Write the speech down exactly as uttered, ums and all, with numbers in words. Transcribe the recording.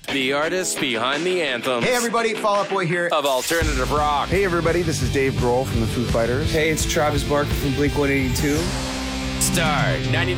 The artists behind the anthems. Hey everybody, Fall Out Boy here. Of alternative rock. Hey everybody, this is Dave Grohl from the Foo Fighters. Hey, it's Travis Barker from Blink one eighty-two. Star ninety-nine.